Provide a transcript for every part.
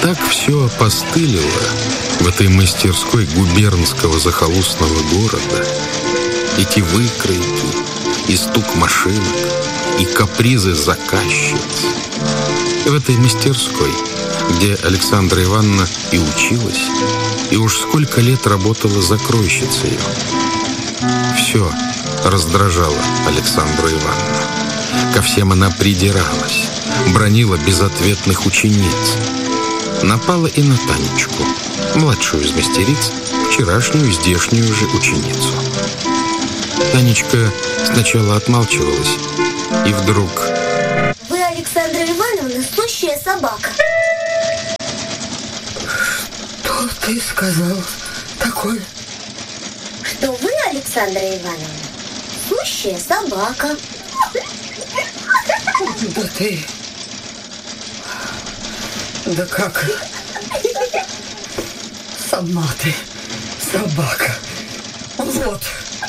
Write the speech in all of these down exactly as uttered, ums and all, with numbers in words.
так все опостылило в этой мастерской губернского захолустного города. Эти выкройки, и стук машинок, и капризы заказчиц. В этой мастерской, где Александра Ивановна и училась, и уж сколько лет работала закройщицей. Все раздражало Александру Ивановну. Ко всем она придиралась, бранила безответных учениц. Напала и на Танечку, младшую из мастериц, вчерашнюю здешнюю же ученицу. Танечка сначала отмалчивалась, и вдруг... Вы, Александра Ивановна, сущая собака. Что ты сказал такое? Что вы, Александра Ивановна, сущая собака. Да ты... Да как? Сама ты собака. Вот.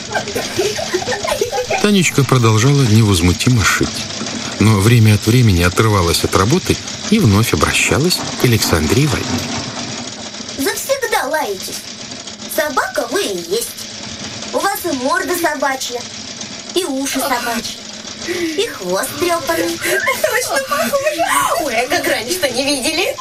Танечка продолжала невозмутимо шить, но время от времени отрывалась от работы и вновь обращалась к Александре Ивановне. Завсегда лаетесь. Собака вы и есть. У вас и морда собачья, и уши собачьи, и хвост трепанный. Точно похоже. Ой, а как раньше-то не видели?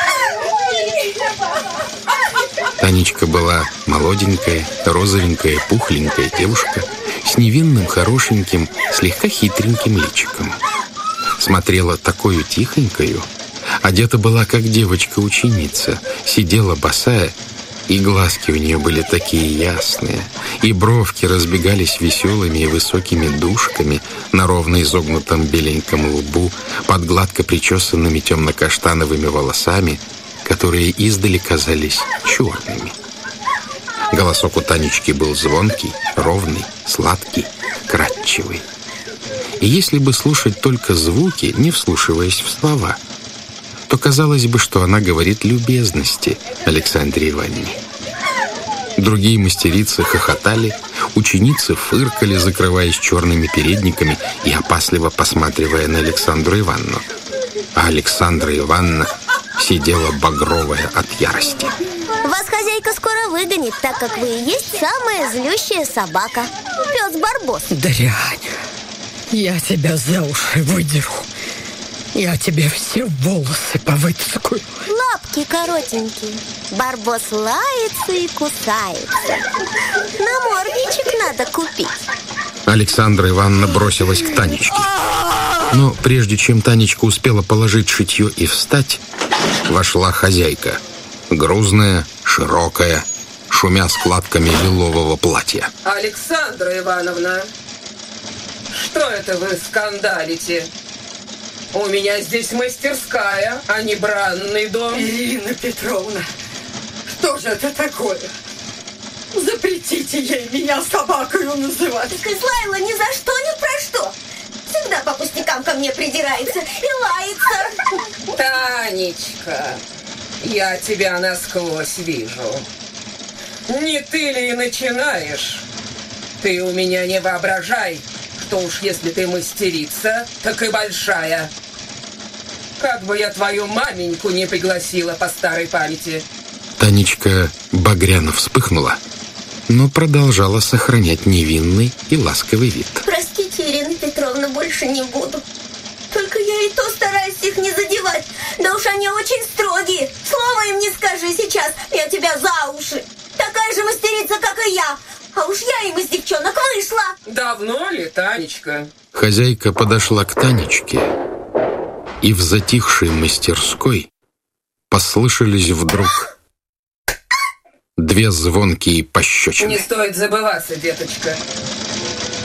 Танечка была молоденькая, розовенькая, пухленькая девушка с невинным, хорошеньким, слегка хитреньким личиком. Смотрела такою тихонькою, одета была как девочка-ученица, сидела босая, и глазки у нее были такие ясные, и бровки разбегались веселыми и высокими дужками на ровно изогнутом беленьком лбу, под гладко причесанными темно-каштановыми волосами, которые издали казались черными. Голосок у Танечки был звонкий, ровный, сладкий, кратчевый. И если бы слушать только звуки, не вслушиваясь в слова, то казалось бы, что она говорит любезности Александре Ивановне. Другие мастерицы хохотали, ученицы фыркали, закрываясь черными передниками и опасливо посматривая на Александру Ивановну. А Александра Ивановна сидела багровая от ярости. Вас хозяйка скоро выгонит, так как вы и есть самая злющая собака. Пес Барбос. Дрянь, я тебя за уши выдеру. Я тебе все волосы повыцкую. Лапки коротенькие. Барбос лается и кусается. Намордничек надо купить. Александра Ивановна бросилась к Танечке. Но прежде чем Танечка успела положить шитье и встать, вошла хозяйка. Грузная, широкая, шумя складками лилового платья. Александра Ивановна, что это вы скандалите? У меня здесь мастерская, а не бранный дом. Ирина Петровна, что же это такое? Запретите ей меня собакою называть. Так Излайла ни за что, ни про что. Всегда по пустякам ко мне придирается и лается. Танечка, я тебя насквозь вижу. Не ты ли начинаешь? Ты у меня не воображай, что уж если ты мастерица, так и большая. Как бы я твою маменьку не пригласила по старой памяти. Танечка багряно вспыхнула, но продолжала сохранять невинный и ласковый вид. Простите, Ирина Петровна, больше не буду. Только я и то стараюсь их не задевать. Да уж они очень строгие. Слова им не скажи сейчас, я тебя за уши. Такая же мастерица, как и я. А уж я им из девчонок вышла. Давно ли, Танечка? Хозяйка подошла к Танечке, и в затихшей мастерской послышались вдруг две звонкие пощечины. Не стоит забываться, деточка,